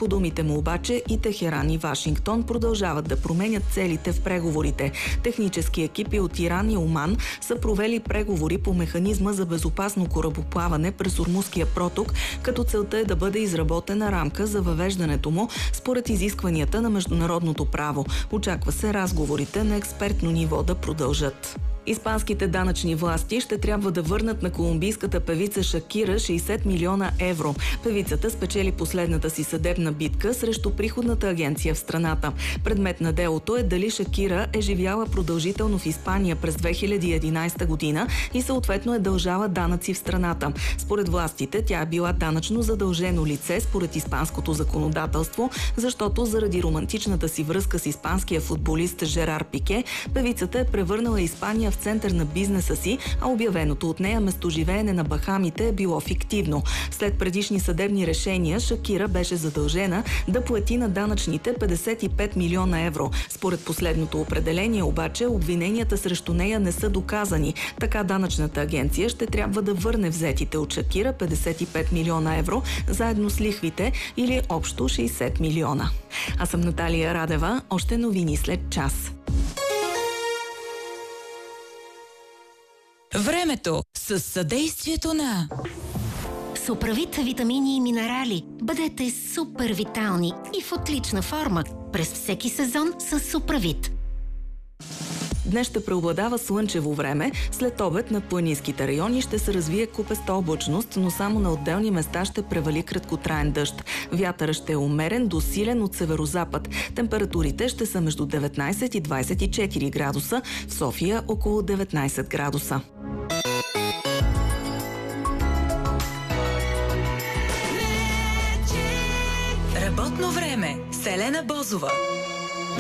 По думите му обаче и Техеран и Вашингтон продължават да променят целите в преговорите. Технически екипи от Иран и Оман са провели преговори по механизма за безопасно корабоплаване през Ормузския проток, като целта е да бъде изработена рамка за въвеждането му според изискванията на международното право. Очаква се разговорите на експертно ниво да продължат. Испанските данъчни власти ще трябва да върнат на колумбийската певица Шакира 60 милиона евро. Певицата спечели последната си съдебна битка срещу приходната агенция в страната. Предмет на делото е дали Шакира е живяла продължително в Испания през 2011 година и съответно е дължала данъци в страната. Според властите тя е била данъчно задължено лице според испанското законодателство, защото заради романтичната си връзка с испанския футболист Жерар Пике, певицата е превърнала Испания в център на бизнеса си, а обявеното от нея местоживеене на Бахамите е било фиктивно. След предишни съдебни решения, Шакира беше задължена да плати на данъчните 55 милиона евро. Според последното определение обаче, обвиненията срещу нея не са доказани. Така данъчната агенция ще трябва да върне взетите от Шакира 55 милиона евро, заедно с лихвите, или общо 60 милиона. Аз съм Наталия Радева. Още новини след час. Времето с съдействието на Суправит витамини и минерали. Бъдете супер витални и в отлична форма през всеки сезон с Суправит. Днес ще преобладава слънчево време. След обед над планинските райони ще се развие купеста облачност, но само на отделни места ще превали краткотраен дъжд. Вятърът ще е умерен до силен от северозапад. Температурите ще са между 19 и 24 градуса, в София около 19 градуса. Работно време с Елена Бозова.